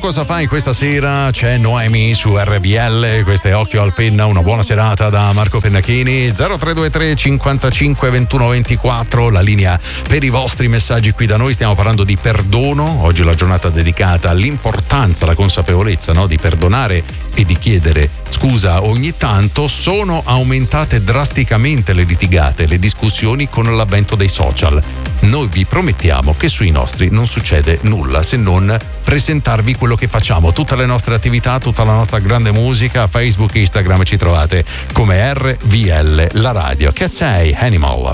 cosa fai questa sera? C'è Noemi su RBL, questo è Occhio al Penna, una buona serata da Marco Pennachini. 0323 55 21 24, la linea per i vostri messaggi qui da noi. Stiamo parlando di perdono, oggi è la giornata dedicata all'importanza, alla consapevolezza, no? Di perdonare e di chiedere scusa ogni tanto. Sono aumentate drasticamente le litigate, le discussioni con l'avvento dei social. Noi vi promettiamo che sui nostri non succede nulla se non presentarvi quello che facciamo, tutte le nostre attività, tutta la nostra grande musica. Facebook e Instagram ci trovate come RVL la radio. Che sei, Animal?